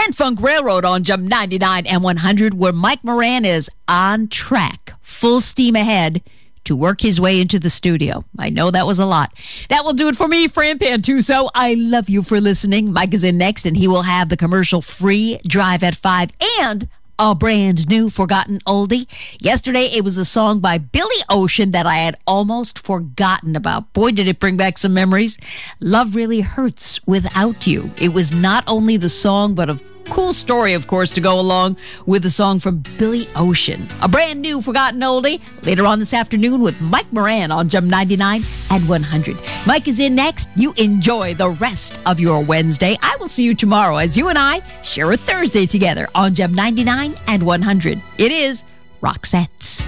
Grand Funk Railroad on Jump 99 and 100, where Mike Moran is on track, full steam ahead, to work his way into the studio. I know that was a lot. That will do it for me, Fran Pantuso. I love you for listening. Mike is in next, and he will have the commercial-free Drive at 5 and a brand new forgotten oldie. Yesterday, it was a song by Billy Ocean that I had almost forgotten about. Boy, did it bring back some memories. Love Really Hurts Without You. It was not only the song, but a cool story, of course, to go along with the song from Billy Ocean. A brand new forgotten oldie later on this afternoon with Mike Moran on Jump 99 and 100. Mike is in next. You enjoy the rest of your Wednesday. I will see you tomorrow as you and I share a Thursday together on Jump 99 and 100. It is Roxette.